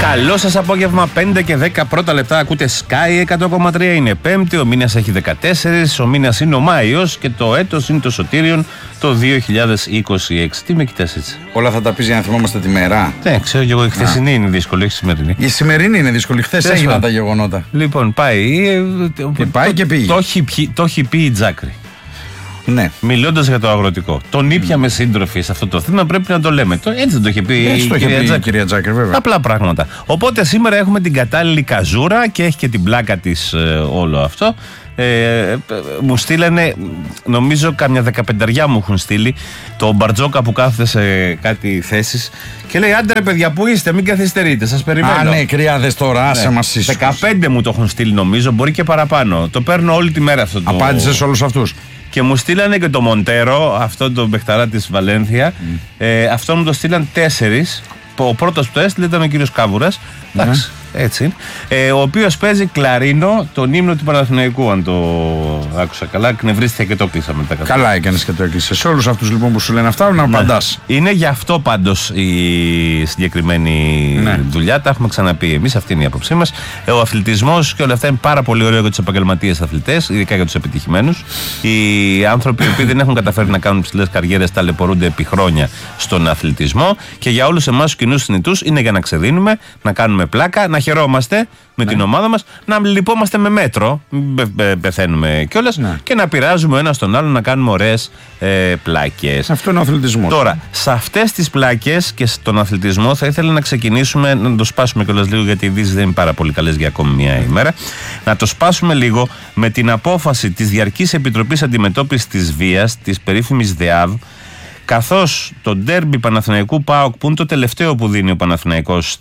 Καλό σας απόγευμα, 5 και 10 πρώτα λεπτά ακούτε Sky 100,3, είναι Πέμπτη, ο μήνας έχει 14, ο μήνας είναι ο Μάιος και το έτος είναι το Σωτήριον το 2026. Τι με κοιτάς έτσι? Όλα θα τα πεις για να θυμόμαστε τη μέρα. Ναι, ξέρω και εγώ, η χθεσινή είναι δύσκολη, όχι η σημερινή. Η σημερινή είναι δύσκολη, χθες έγιναν τα γεγονότα. Λοιπόν, πάει. Και πάει και πήγε. Το έχει πει η Τζάκρη. Ναι. Μιλώντας για το αγροτικό. Τον ήπιαμε σύντροφοι σε αυτό το θέμα, πρέπει να το λέμε. Έτσι δεν το είχε πει η κυρία Τζάκρη, βέβαια. Απλά πράγματα. Οπότε σήμερα έχουμε την κατάλληλη καζούρα και έχει και την πλάκα της όλο αυτό. Μου στείλανε, νομίζω κάμια 15 μου έχουν στείλει το Μπαρτζόκα που κάθεται σε κάτι θέσεις και λέει: άντε ρε παιδιά, πού είστε, μην καθυστερείτε, σας περιμένω. Α, ναι, κρυάδες τώρα, άσε μας ίσως. 15 μου το έχουν στείλει, νομίζω, μπορεί και παραπάνω. Το παίρνω όλη τη μέρα αυτό το. Απάντησε σε όλους αυτούς. Και μου στείλανε και το Μοντέρο, αυτό το παιχταρά της Βαλένθια. Αυτό μου το στείλαν 4. Ο πρώτος που το έστειλε ήταν ο κύριος Κάβουρας. Εντάξει, έτσι. Ο οποίος παίζει κλαρίνο τον ύμνο του Παναθηναϊκού, αν το άκουσα καλά. Εκνευρίστηκε και το κλείσα μετά. Καλά έκανες και το έκλεισε. Σε όλους αυτούς λοιπόν που σου λένε αυτά, να απαντάς. Είναι γι' αυτό πάντως η συγκεκριμένη δουλειά. Τα έχουμε ξαναπεί εμείς, αυτή είναι η άποψή μας. Ο αθλητισμός και όλα αυτά είναι πάρα πολύ ωραίο για τους επαγγελματίες αθλητές, ειδικά για τους επιτυχημένους. Οι άνθρωποι οι οποίοι δεν έχουν καταφέρει να κάνουν ψηλές καριέρες ταλαιπωρούνται επί χρόνια στον αθλητισμό. Και για όλους εμάς τους κοινούς θνητούς είναι για να ξεδίνουμε, να κάνουμε πλάκα, να χαιρόμαστε με την ομάδα μας, να λυπόμαστε με μέτρο, πεθαίνουμε κιόλας, και να πειράζουμε ένα στον άλλον, να κάνουμε ωραίες πλάκες. Αυτό είναι ο αθλητισμός. Τώρα, σε αυτές τις πλάκες και στον αθλητισμό θα ήθελα να ξεκινήσουμε, να το σπάσουμε κιόλας λίγο, γιατί οι ειδήσεις δεν είναι πάρα πολύ καλές για ακόμη μια ημέρα. Να το σπάσουμε λίγο με την απόφαση της Διαρκής Επιτροπής Αντιμετώπισης της Βίας, της περίφημης ΔΕΑΒ, καθώς το ντέρμπι Παναθηναϊκού ΠΑΟΚ, που είναι το τελευταίο που δίνει ο Παναθηναϊκός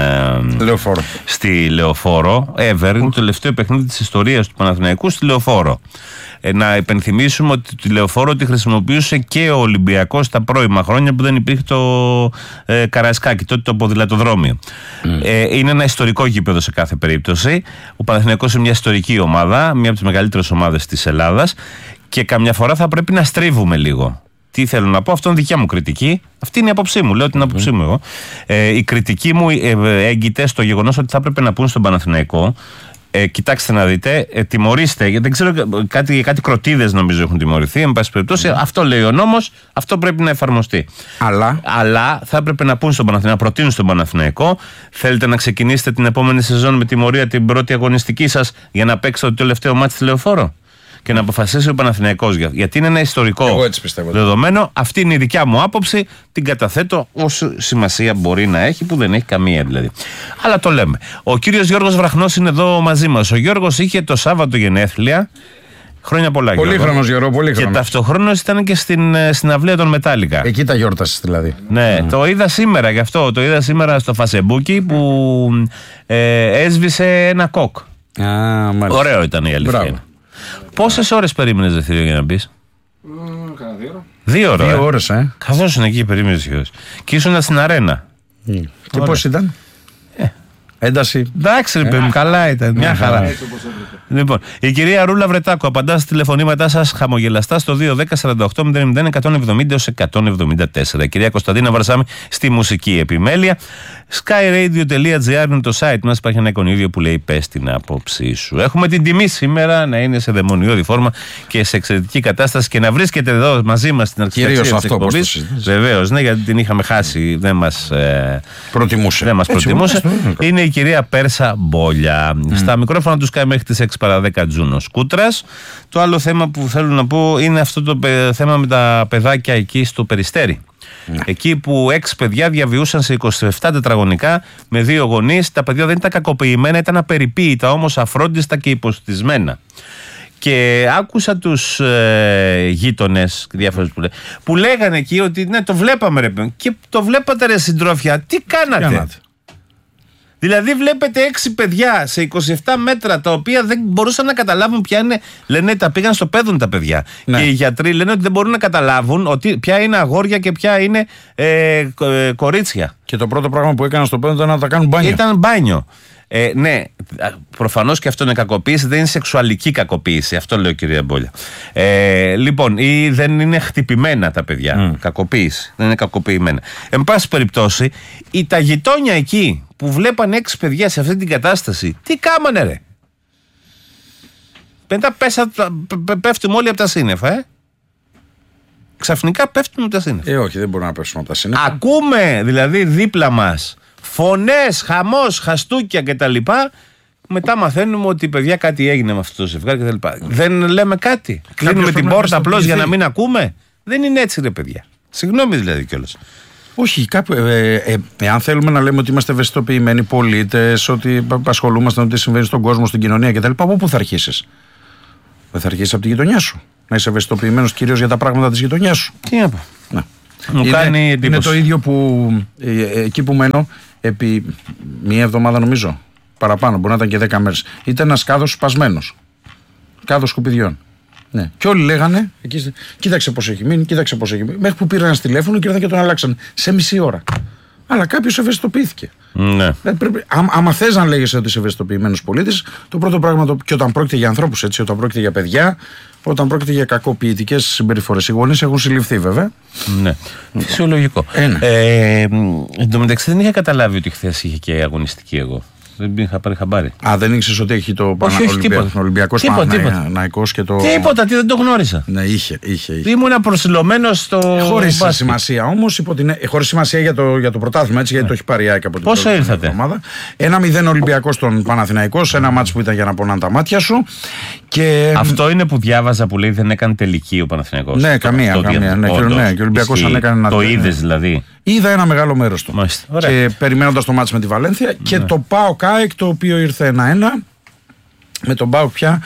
στη Λεωφόρο, ever, είναι το τελευταίο παιχνίδι της ιστορίας του Παναθηναϊκού στη Λεωφόρο. Να υπενθυμίσουμε ότι τη Λεωφόρο τη χρησιμοποιούσε και ο Ολυμπιακός τα πρώιμα χρόνια που δεν υπήρχε το Καραϊσκάκι, τότε το ποδηλατοδρόμιο. Είναι ένα ιστορικό γήπεδο σε κάθε περίπτωση. Ο Παναθηναϊκός είναι μια ιστορική ομάδα, μια από τις μεγαλύτερες ομάδες της Ελλάδας, και καμιά φορά θα πρέπει να στρίβουμε λίγο. Τι θέλω να πω, αυτό είναι δικιά μου κριτική. Αυτή είναι η άποψή μου, λέω την άποψή μου εγώ. Η κριτική μου έγκυται στο γεγονός ότι θα έπρεπε να πούν στον Παναθηναϊκό: κοιτάξτε να δείτε, τιμωρήστε, γιατί δεν ξέρω, κάτι κροτίδες νομίζω έχουν τιμωρηθεί. Εν πάση περιπτώσει, αυτό λέει ο νόμος, αυτό πρέπει να εφαρμοστεί. Αλλά θα έπρεπε να πούν στον Παναθηναϊκό, να προτείνουν στον Παναθηναϊκό: θέλετε να ξεκινήσετε την επόμενη σεζόν με τιμωρία την πρώτη αγωνιστική σας για να παίξετε το τελευταίο μάτι στη Λεωφόρο? Και να αποφασίσει ο Παναθηναϊκός, γιατί είναι ένα ιστορικό δεδομένο. Αυτή είναι η δικιά μου άποψη. Την καταθέτω όσο σημασία μπορεί να έχει, που δεν έχει καμία δηλαδή. Αλλά το λέμε. Ο κύριος Γιώργος Βραχνός είναι εδώ μαζί μας. Ο Γιώργος είχε το Σάββατο γενέθλια. Χρόνια πολλά, Γιώργο. Πολύχρονος, Γιώργο, πολύχρονος. Και ταυτοχρόνως ήταν και στην συναυλία των Μετάλλικα. Εκεί τα γιόρτασες δηλαδή. Ναι, το είδα σήμερα γι' αυτό. Το είδα σήμερα στο Φασεμπούκι που έσβησε ένα κοκ. Ωραίο ήταν η αλήθεια. Πόσες ώρες περίμενες, Δευτήριο, για να μπεις? Κάνα 2 ώρες. 2 ώρες, Καθώς είναι εκεί, περίμενες 2 ώρες. Και ήσουν στην αρένα. Και πώς ήταν? Ένταση. Εντάξει, ρε παιδί μου, καλά ήταν. Μια χαρά. Λοιπόν, η κυρία Ρούλα Βρετάκου απαντά στα τηλεφωνήματά σας χαμογελαστά στο 210-48-001-170-174. Η κυρία Κωνσταντίνα Βαρσάμι στη μουσική επιμέλεια. Skyradio.gr είναι το site μας. Υπάρχει ένα εικονίδιο που λέει: πες την άποψή σου. Έχουμε την τιμή σήμερα να είναι σε δαιμονιώδη φόρμα και σε εξαιρετική κατάσταση και να βρίσκεται εδώ μαζί μας στην αρχιτεκτονική της εκπομπής. Βεβαίως, ναι, γιατί την είχαμε χάσει, δεν μας προτιμούσε. Είναι η κυρία Πέρσα Μπόλια. Στα μικρόφωνα του Sky μέχρι τις 6 παρά 10 Τζούνος Κούτρας. Το άλλο θέμα που θέλω να πω είναι αυτό το θέμα με τα παιδάκια εκεί στο Περιστέρι. Εκεί που 6 παιδιά διαβιούσαν σε 27 τετραγωνικά με 2 γονείς. Τα παιδιά δεν ήταν κακοποιημένα, ήταν απεριποίητα, όμως αφρόντιστα και υποστισμένα. Και άκουσα τους γείτονες διάφορες που λέγανε εκεί ότι ναι, το βλέπαμε ρε παιδί. Και το βλέπατε ρε συντρόφια, τι κάνατε? Δηλαδή βλέπετε 6 παιδιά σε 27 μέτρα, τα οποία δεν μπορούσαν να καταλάβουν ποια είναι. Λένε τα πήγαν στο παιδόν τα παιδιά. Ναι. Και οι γιατροί λένε ότι δεν μπορούν να καταλάβουν ότι ποια είναι αγόρια και ποια είναι κορίτσια. Και το πρώτο πράγμα που έκαναν στο παιδόν ήταν να τα κάνουν μπάνιο. Ήταν μπάνιο. Ναι, προφανώς και αυτό είναι κακοποίηση, δεν είναι σεξουαλική κακοποίηση. Αυτό λέω, κυρία Μπόλια. Λοιπόν, ή δεν είναι χτυπημένα τα παιδιά. Κακοποίηση. Δεν είναι κακοποιημένα. Εν πάση περιπτώσει, τα γειτόνια εκεί που βλέπαν 6 παιδιά σε αυτή την κατάσταση, τι κάμανε, ρε? Μετά πέφτουμε όλοι από τα σύννεφα, Ξαφνικά πέφτουμε από τα σύννεφα. Όχι, δεν μπορούμε να πέφτουμε από τα σύννεφα. Ακούμε δηλαδή δίπλα μας φωνές, χαμός, χαστούκια κτλ. Μετά μαθαίνουμε ότι παιδιά κάτι έγινε με αυτό το ζευγάρι κτλ. Δεν λέμε κάτι. Κλείνουμε την πόρτα απλώς για να μην ακούμε. Δεν είναι έτσι, ρε παιδιά. Συγγνώμη δηλαδή κιόλας. Όχι, εάν θέλουμε να λέμε ότι είμαστε ευαισθητοποιημένοι πολίτες, ότι ασχολούμαστε με τι συμβαίνει στον κόσμο, στην κοινωνία κτλ., από πού θα αρχίσεις? Δεν θα αρχίσεις από τη γειτονιά σου. Να είσαι ευαισθητοποιημένος κυρίως για τα πράγματα της γειτονιάς σου. Τι να πω. Μου κάνει εντύπωση. Είναι το ίδιο που εκεί που μένω, επί μία εβδομάδα νομίζω, παραπάνω, μπορεί να ήταν και 10 μέρες, ήταν ένας κάδος σπασμένος. Κάδος σκουπιδιών. Ναι. Και όλοι λέγανε, κοίταξε πώς έχει μείνει, κοίταξε πώς έχει μείνει. Μέχρι που πήραν ένα τηλέφωνο και ήρθαν και τον αλλάξαν σε μισή ώρα. Αλλά κάποιος ευαισθητοποιήθηκε. Ναι. Άμα θες να λέγεσαι ότι είσαι ευαισθητοποιημένος πολίτης, το πρώτο πράγμα, και όταν πρόκειται για ανθρώπους, έτσι, όταν πρόκειται για παιδιά, όταν πρόκειται για κακοποιητικές συμπεριφορές, οι γονείς έχουν συλληφθεί βέβαια. Ναι. Φυσιολογικό. Εν τω μεταξύ δεν είχα καταλάβει ότι χθες είχε και αγωνιστική εγώ. Δεν είχα πάρει χαμπάρι. Δεν ήξερες ότι έχει το Ολυμπιακός Παναθηναϊκός και το. Τίποτα, δεν το γνώρισα. Ναι, είχε. Ήμουνα προσιλωμένος στο. Χωρίς σημασία όμως, χωρίς σημασία για το πρωτάθλημα, έτσι, γιατί το έχει πάρει η ΑΕΚ από την πόσο ήρθατε? 1-0 Ολυμπιακός στον Παναθηναϊκό, σε ένα μάτς που ήταν για να πονάνε τα μάτια σου. Και... Αυτό είναι που διάβαζα που λέει δεν έκανε τελική ο Παναθηναϊκός. Ναι, καμία. Ναι, και ο Ολυμπιακός αν έκανε ένα. Το είδες δηλαδή? Είδα ένα μεγάλο μέρος του. Και περιμένοντας το μάτς με τη Βαλένθια και το ΠΑΟΚ ΑΕΚ, το οποίο ήρθε 1-1. Με τον ΠΑΟΚ πια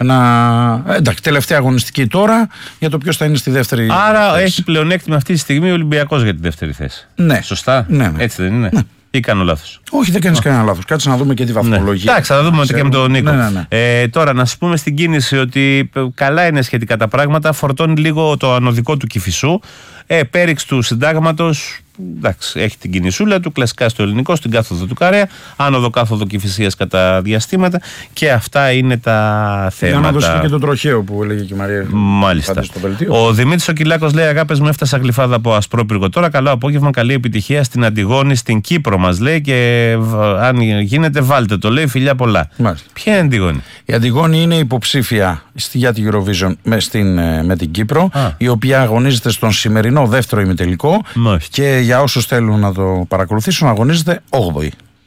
εντάξει, τελευταία αγωνιστική τώρα για το ποιος θα είναι στη δεύτερη. Άρα έχει πλεονέκτημα αυτή τη στιγμή ο Ολυμπιακός για τη δεύτερη θέση. Ναι. Σωστά. Ναι. Έτσι δεν είναι? Ναι. Ή κάνω λάθος? Όχι, δεν κάνεις κανένα λάθος. Κάτσε να δούμε και τη βαθμολογία. Ναι. Εντάξει, θα δούμε και με τον Νίκο. Ναι. Τώρα να σας πούμε στην κίνηση ότι καλά είναι σχετικά τα πράγματα. Φορτώνει λίγο το ανωδικό του Κηφισού. Πέριξ του συντάγματος. Εντάξει, έχει την κινησούλα του, κλασικά στο ελληνικό, στην κάθοδο του Καρέα, άνοδο κάθοδο Κηφισίας κατά διαστήματα, και αυτά είναι τα θέματα. Για να δώσει και το τροχαίο που έλεγε και η Μαρία. Μάλιστα. Ο Δημήτρης ο Κυλάκος λέει: αγάπες μου, έφτασα γλυφάδα από Ασπρόπυργο τώρα. Καλό απόγευμα, καλή επιτυχία στην Αντιγόνη, στην Κύπρο, μας λέει, και αν γίνεται, βάλτε το, λέει, φιλιά πολλά. Μάλιστα. Ποια είναι η Αντιγόνη? Η Αντιγόνη είναι υποψήφια για την Eurovision με την Κύπρο, η οποία αγωνίζεται στον σημερινό δεύτερο ημιτελικό. Και για όσους θέλουν να το παρακολουθήσουν, αγωνίζεται 8η.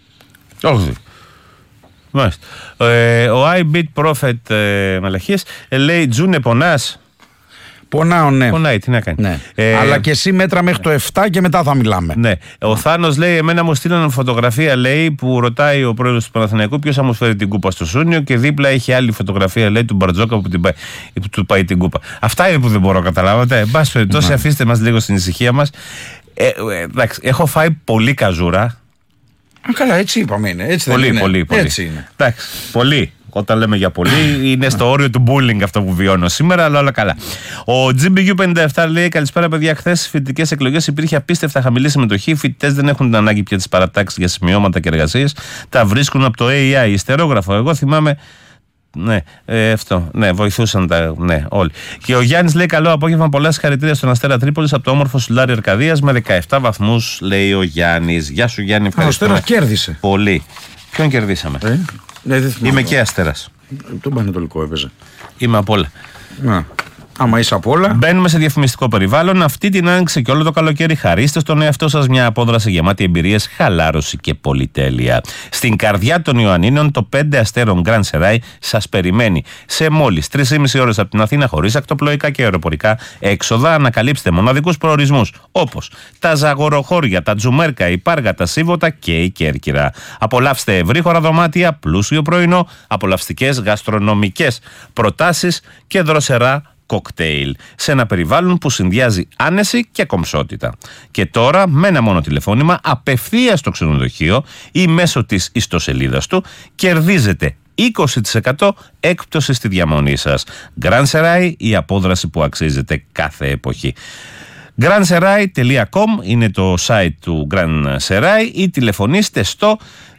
8η. Μάλιστα. Ο iBeat Prophet Μαλαχίες λέει: Τζούνε, πονάς? Πονάω, ναι. Πονάει, τι να κάνει. Ναι. Αλλά και εσύ μέτρα μέχρι το 7 και μετά θα μιλάμε. Ναι. Ο Θάνος λέει: εμένα μου στείλανε φωτογραφία, λέει, που ρωτάει ο πρόεδρος του Παναθηναϊκού ποιος θα μου φέρει την κούπα στο Σούνιο, και δίπλα έχει άλλη φωτογραφία, λέει, του Μπαρτζόκα που του πάει την κούπα. Αυτά είναι που δεν μπορώ να καταλάβετε. Εν πάση περιπτώσει, αφήστε μας λίγο στην ησυχία μας. Εντάξει, έχω φάει πολύ καζούρα. Καλά, έτσι είπαμε είναι. Έτσι πολύ, δεν είναι. Πολύ. Έτσι είναι. Εντάξει, πολύ. Όταν λέμε για πολύ, είναι στο όριο του bullying αυτό που βιώνω σήμερα, αλλά όλα καλά. Ο GBU57 λέει: καλησπέρα, παιδιά. Χθες στις φοιτητικές εκλογές υπήρχε απίστευτα χαμηλή συμμετοχή. Οι φοιτητές δεν έχουν την ανάγκη πια της παρατάξης για σημειώματα και εργασίες. Τα βρίσκουν από το AI, ιστερόγραφο. Εγώ θυμάμαι. Ναι, αυτό. Ναι, βοηθούσαν ναι, όλοι. Και ο Γιάννης λέει: καλό απόγευμα, πολλά συγχαρητήρια στον Αστέρα Τρίπολης από το όμορφο Σουλάρι Αρκαδίας με 17 βαθμούς, λέει ο Γιάννης. Γεια σου, Γιάννη, ευχαριστώ. Ο Αστέρας κέρδισε. Πολύ. Ποιον κερδίσαμε? Είμαι και Αστέρας. Τον Πανετολικό έπαιζε. Είμαι απ' όλα. Άμα είσαι απ' όλα. Μπαίνουμε σε διαφημιστικό περιβάλλον. Αυτή την άνοιξε και όλο το καλοκαίρι χαρίστε στον εαυτό σας μια απόδραση γεμάτη εμπειρίες, χαλάρωση και πολυτέλεια. Στην καρδιά των Ιωαννίνων, το 5 αστέρων Grand Serai σας περιμένει. Σε μόλις 3,5 ώρες από την Αθήνα, χωρίς ακτοπλοϊκά και αεροπορικά έξοδα, ανακαλύψτε μοναδικούς προορισμούς όπως τα Ζαγοροχώρια, τα Τζουμέρκα, η Πάργα, τα Σίβωτα και η Κέρκυρα. Απολαύστε ευρύχωρα δωμάτια, πλούσιο πρωινό, απολαυστικές γαστρονομικές προτάσεις και δροσερά κοκτέιλ σε ένα περιβάλλον που συνδυάζει άνεση και κομψότητα. Και τώρα με ένα μόνο τηλεφώνημα απευθείας στο ξενοδοχείο ή μέσω της ιστοσελίδας του κερδίζετε 20% έκπτωση στη διαμονή σας. Grand Serai, η απόδραση που αξίζεται κάθε εποχή. grandserai.com είναι το site του Grand Serai ή τηλεφωνήστε στο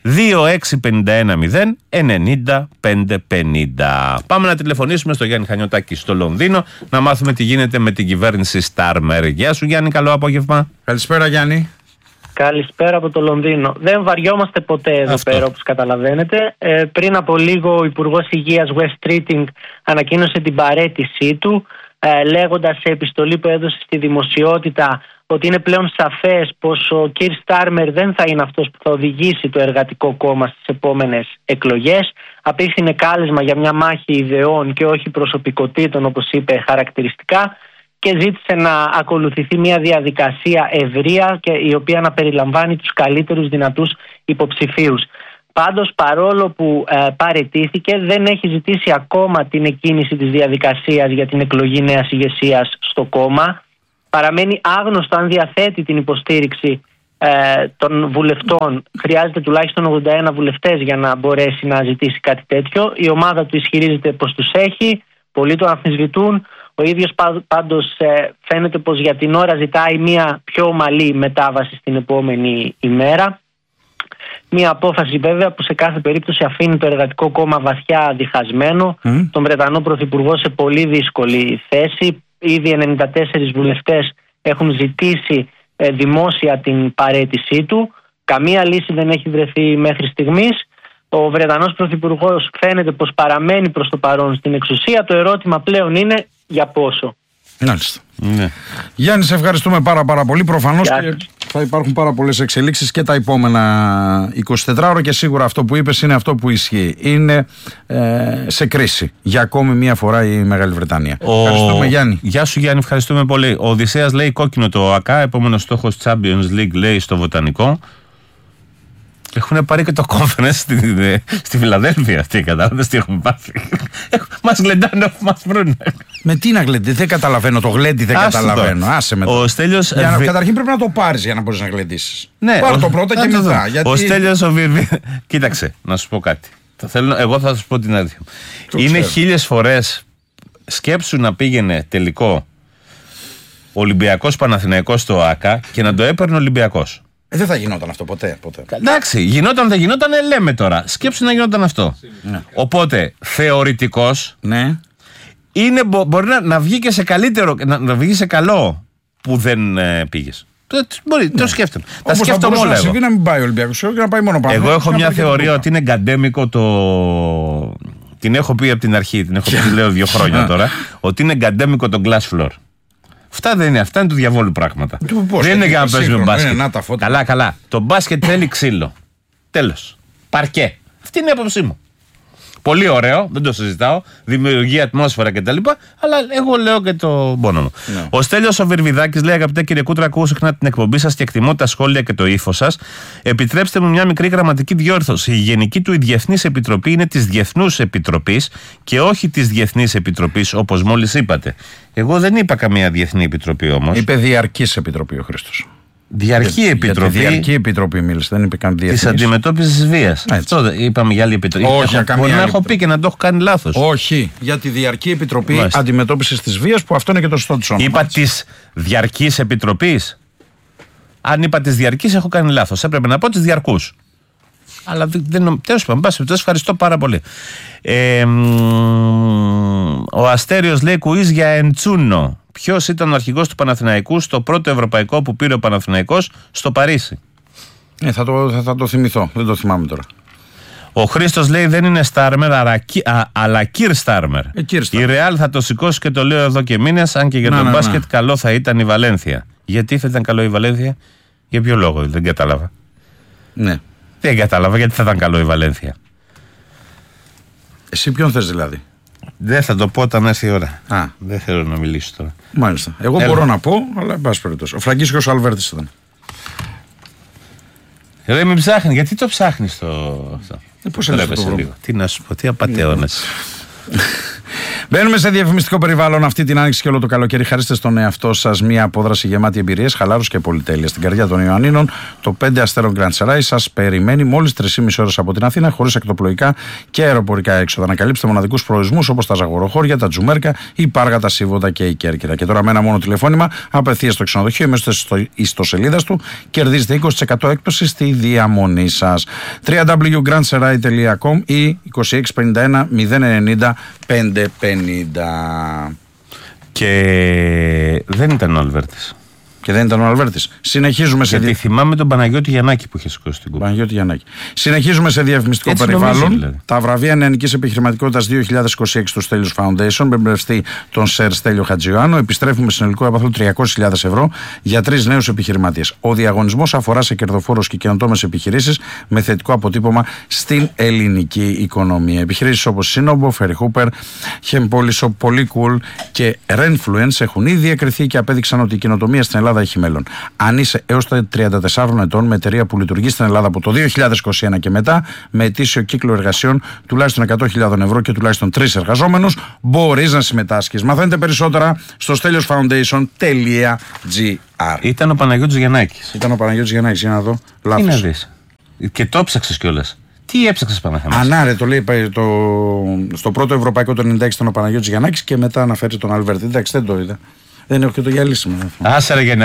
26510-90-550. Πάμε να τηλεφωνήσουμε στο Γιάννη Χανιωτάκη στο Λονδίνο να μάθουμε τι γίνεται με την κυβέρνηση Starmer. Γεια σου Γιάννη, καλό απόγευμα. Καλησπέρα Γιάννη. Καλησπέρα από το Λονδίνο. Δεν βαριόμαστε ποτέ εδώ πέρα, όπως καταλαβαίνετε. Πριν από λίγο ο Υπουργός Υγείας West Streeting ανακοίνωσε την παραίτησή του, λέγοντας σε επιστολή που έδωσε στη δημοσιότητα ότι είναι πλέον σαφές πως ο κ. Στάρμερ δεν θα είναι αυτός που θα οδηγήσει το Εργατικό Κόμμα στις επόμενες εκλογές. Απίθυνε κάλεσμα για μια μάχη ιδεών και όχι προσωπικότητων, όπως είπε χαρακτηριστικά, και ζήτησε να ακολουθηθεί μια διαδικασία ευρεία και η οποία να περιλαμβάνει τους καλύτερους δυνατούς υποψηφίους. Πάντως, παρόλο που παραιτήθηκε, δεν έχει ζητήσει ακόμα την εκκίνηση της διαδικασίας για την εκλογή νέας ηγεσίας στο κόμμα. Παραμένει άγνωστο αν διαθέτει την υποστήριξη των βουλευτών. Χρειάζεται τουλάχιστον 81 βουλευτές για να μπορέσει να ζητήσει κάτι τέτοιο. Η ομάδα του ισχυρίζεται πως τους έχει, πολλοί το αμφισβητούν. Ο ίδιος πάντως φαίνεται πως για την ώρα ζητάει μια πιο ομαλή μετάβαση στην επόμενη ημέρα. Μια απόφαση βέβαια που σε κάθε περίπτωση αφήνει το Εργατικό Κόμμα βαθιά διχασμένο, τον Βρετανό Πρωθυπουργό σε πολύ δύσκολη θέση. Ήδη 94 βουλευτές έχουν ζητήσει δημόσια την παραίτησή του. Καμία λύση δεν έχει βρεθεί μέχρι στιγμής. Ο Βρετανός Πρωθυπουργός φαίνεται πως παραμένει προς το παρόν στην εξουσία. Το ερώτημα πλέον είναι για πόσο. Μάλιστα. Ναι. Γιάννη, σε ευχαριστούμε πάρα πολύ. Προφανώς και θα υπάρχουν πάρα πολλές εξελίξεις και τα επόμενα 24 ώρα και σίγουρα αυτό που είπες είναι αυτό που ισχύει. Είναι σε κρίση για ακόμη μία φορά η Μεγάλη Βρετανία. Ευχαριστούμε Γιάννη. Γεια σου Γιάννη, ευχαριστούμε πολύ. Ο Οδυσσέας λέει κόκκινο το ΟΑΚΑ, επόμενος στόχος Champions League λέει στο Βοτανικό. Έχουν πάρει και το conference στη Φιλαδέλφια. Τι κατάλαβες, τι έχουμε πάθει. Μας γλεντάνε όπου μας βρουν. Με τι να γλεντεί, δεν καταλαβαίνω. Το γλέντι δεν καταλαβαίνω. Άσε με το. Ο Στέλιος. Καταρχήν πρέπει να το πάρεις για να μπορείς να γλεντήσεις. Ναι, πάρω το πρώτα και μετά. Γιατί... Ο Στέλιος ο Βιρβίδης. Κοίταξε, να σου πω κάτι. Εγώ θα σου πω την αλήθεια. Είναι 1000 φορές. Σκέψου να πήγαινε τελικό Ολυμπιακός Παναθηναϊκός στο ΆΚΑ και να το έπαιρνε ο Ολυμπιακός. Δεν θα γινόταν αυτό ποτέ. Εντάξει, γινόταν, δεν γινόταν, λέμε τώρα. Σκέψου να γινόταν αυτό. Ναι. Οπότε, θεωρητικός, ναι. Μπορεί να βγει και σε καλύτερο, να βγει σε καλό που δεν πήγες. Μπορεί, το σκέφτομαι. Τα σκέφτομαι όλα. Συμβεί να μην πάει ο Ολυμπιακός και να πάει μόνο πάνω. Εγώ έχω μια θεωρία ότι είναι εγκαντέμικο το. Την έχω πει από την αρχή, την έχω πει λέω 2 χρόνια τώρα, ότι είναι εγκαντέμικο το glass floor. Αυτά δεν είναι, αυτά είναι του διαβόλου πράγματα. Δεν είναι για να παίζουμε μπάσκετ. Καλά. Το μπάσκετ θέλει ξύλο. Τέλος. Παρκέ. Αυτή είναι η άποψή μου. Πολύ ωραίο, δεν το συζητάω. Δημιουργεί ατμόσφαιρα κτλ. Αλλά εγώ λέω και το πόνο μου. Ναι. Ο Στέλιος ο Βυρβιδάκης λέει: αγαπητέ κύριε Κούτρα, ακούω συχνά την εκπομπή σας και εκτιμώ τα σχόλια και το ύφος σας. Επιτρέψτε μου μια μικρή γραμματική διόρθωση. Η γενική του η Διεθνής Επιτροπή είναι της Διεθνούς Επιτροπής και όχι της Διεθνής Επιτροπής όπως μόλις είπατε. Εγώ δεν είπα καμία Διεθνή Επιτροπή όμως. Είπε Διαρκής Επιτροπή ο Χρήστος. Διαρκή Επιτροπή. Διαρκή Επιτροπή μίλησε, δεν είπε καν διεθνής. Της αντιμετώπισης της βίας. Αυτό είπαμε για άλλη επιτροπή. Όχι, μπορεί να έχω πει και να το έχω κάνει λάθος. Όχι, για τη Διαρκή Επιτροπή Αντιμετώπισης της βίας, που αυτό είναι και το σωστό της όνομα. Είπα της Διαρκής Επιτροπής. Αν είπα της Διαρκής, έχω κάνει λάθος. Έπρεπε να πω της Διαρκούς. Αλλά τέλος πάντων, ευχαριστώ πάρα πολύ. Ο Αστέριος λέει κουίζ για Εντσούνο. Ποιος ήταν ο αρχηγός του Παναθηναϊκού στο πρώτο ευρωπαϊκό που πήρε ο Παναθηναϊκός στο Παρίσι? Θα το θυμηθώ, δεν το θυμάμαι τώρα. Ο Χρήστος λέει δεν είναι Στάρμερ, αλλά Κυρ Στάρμερ. Η Ρεάλ θα το σηκώσει και το λέω εδώ και μήνες, αν και για τον μπάσκετ καλό θα ήταν η Βαλένθια. Γιατί θα ήταν καλό η Βαλένθια? Για ποιο λόγο? Δεν κατάλαβα. Ναι. Δεν κατάλαβα γιατί θα ήταν καλό η Βαλένθια. Εσύ ποιον θες δηλαδή? Δεν θα το πω όταν έρθει η ώρα. Δεν θέλω να μιλήσω τώρα. Μάλιστα. Εγώ μπορώ να πω, αλλά εν πάση περιπτώσει. Ο Φραγκίσκος Αλβέρτης ήταν. Ρε μην ψάχνει, γιατί το ψάχνεις το. Πώς έλεγες το λίγο. Τι να σου πω, τι απατεώνες. Μπαίνουμε σε διαφημιστικό περιβάλλον αυτή την άνοιξη και όλο το καλοκαίρι. Χαρίστε στον εαυτό σας μια απόδραση γεμάτη εμπειρίες, χαλάρωση και πολυτέλεια. Στην καρδιά των Ιωαννίνων, το 5 αστέρων Grand Serai σας περιμένει μόλις 3,5 ώρες από την Αθήνα, χωρίς εκτοπλοϊκά και αεροπορικά έξοδα. Ανακαλύψτε μοναδικούς προορισμούς όπως τα Ζαγοροχώρια, τα Τζουμέρκα, η Πάργα, τα Σίβοντα και η Κέρκυρα. Και τώρα με ένα μόνο τηλεφώνημα απευθείας στο ξενοδοχείο μέσω της ιστοσελίδας του κερδίζετε 20% έκπτωση στη διαμονή σας. www.grandserai.com ή 2651 090 550. Και δεν ήταν ο Αλβέρτης. Και δεν ήταν ο Αλβέρτης. Συνεχίζουμε σε. Γιατί θυμάμαι τον Παναγιώτη Γιαννάκη που είχε σηκώσει την κούπα. Παναγιώτη Γιαννάκη. Συνεχίζουμε σε διαφημιστικό έτσι περιβάλλον. Νομίζω, δηλαδή. Τα βραβεία νεανικής επιχειρηματικότητας 2026 του Στέλιους Foundation, με εμπνευστή τον Σερ Στέλιο Χατζιωάννου, επιστρέφουμε συνολικό αγαθό 300.000 ευρώ για 3 νέους επιχειρηματίες. Ο διαγωνισμός αφορά σε κερδοφόρους και καινοτόμες επιχειρήσεις με θετικό αποτύπωμα στην ελληνική οικονομία. Επιχειρήσεις όπως Σίνόμπο, Φεριχούπερ, Χεμπόλισο, Πολύκουλ και Renfluence έχουν ήδη εκριθεί και απέδειξαν ότι η καινοτομία στην Ελλάδα έχει μέλλον. Αν είσαι έως τα 34 ετών με εταιρεία που λειτουργεί στην Ελλάδα από το 2021 και μετά, με ετήσιο κύκλο εργασιών τουλάχιστον 100.000 ευρώ και τουλάχιστον 3 εργαζόμενους, μπορείς να συμμετάσχεις. Μαθαίνετε περισσότερα στο steliosfoundation.gr. Ήταν ο Παναγιώτης Γιαννάκης. Ήταν ο Παναγιώτης Γιαννάκης, για να δω. Λάθος. Τι να δεις. Και το έψαξες κιόλας. Τι έψαξες, Παναθανάση? Ανάρε, το λέει στο πρώτο ευρωπαϊκό το 96 ήταν ο Παναγιώτης Γιαννάκης και μετά αναφέρει τον Αλβέρτη. Εντάξει, δεν το είδα. Δεν έχω και το γυαλίσιμο. Άσε ρε